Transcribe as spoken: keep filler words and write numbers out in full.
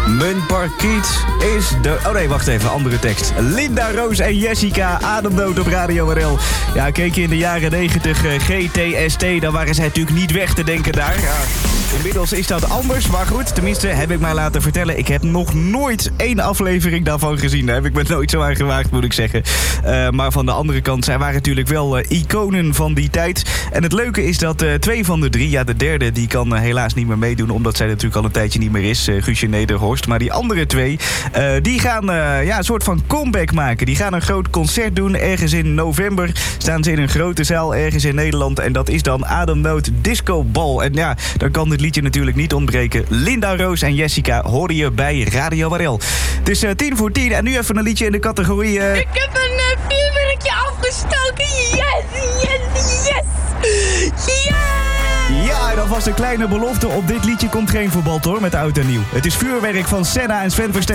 Mijn parkiet is de... Oh nee, wacht even, andere tekst. Linda, Roos en Jessica, Ademnood op Radio R L. Ja, keek je in de jaren negentig uh, G T S T, dan waren zij natuurlijk niet weg te denken daar. Ja, inmiddels is dat anders, maar goed, tenminste heb ik mij laten vertellen. Ik heb nog nooit één aflevering daarvan gezien. Daar heb ik me nooit zo aan gewaagd, moet ik zeggen. Uh, maar van de andere kant, zij waren natuurlijk wel uh, iconen van die tijd. En het leuke is dat uh, twee van de drie, ja de derde, die kan uh, helaas niet meer meedoen, omdat zij natuurlijk al een tijdje niet meer is, uh, Guusje Nederhorst. Maar die andere twee, uh, die gaan uh, ja, een soort van comeback maken. Die gaan een groot concert doen, ergens in november. Staan ze in een grote zaal, ergens in Nederland. En dat is dan Ademnood Disco Ball. En ja, dan kan dit liedje natuurlijk niet ontbreken. Linda, Roos en Jessica horen je bij Radio R L. Het is uh, tien voor tien en nu even een liedje in de categorie... Uh... Ik heb een uh, vuurwerkje afgestoken. Yes, yes, yes. Yes! Ja, en alvast een kleine belofte. Op dit liedje komt geen voetbal hoor, met oud en nieuw. Het is vuurwerk van Senna en Sven Verstegen.